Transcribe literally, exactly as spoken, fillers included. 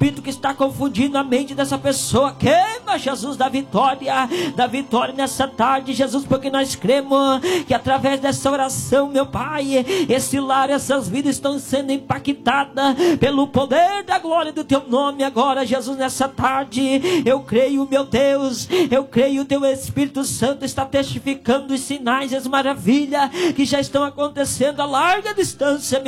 espírito que está confundindo a mente dessa pessoa, queima, Jesus, da vitória, da vitória nessa tarde, Jesus, porque nós cremos que através dessa oração, meu Pai, esse lar, essas vidas estão sendo impactadas pelo poder da glória do teu nome agora, Jesus, nessa tarde. Eu creio, meu Deus, eu creio, o teu Espírito Santo está testificando os sinais e as maravilhas que já estão acontecendo a larga distância, meu